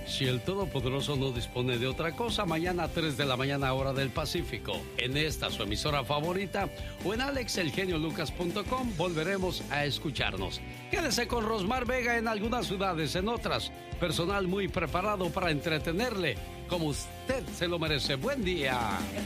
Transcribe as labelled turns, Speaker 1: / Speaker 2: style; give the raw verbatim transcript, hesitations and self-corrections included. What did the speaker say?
Speaker 1: Si el Todopoderoso no dispone de otra cosa, mañana a tres de la mañana hora del Pacífico, en esta su emisora favorita o en alex el genio lucas punto com volveremos a escucharnos. Quédese con Rosmar Vega en algunas ciudades, en otras, personal muy preparado para entretenerle, como usted se lo merece. Buen día.